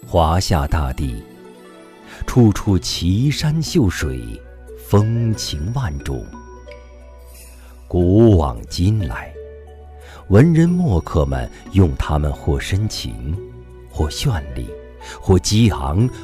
华夏大地，处处奇山秀水，风情万种。古往今来，文人墨客们用它们或深情，或绚丽，或激昂，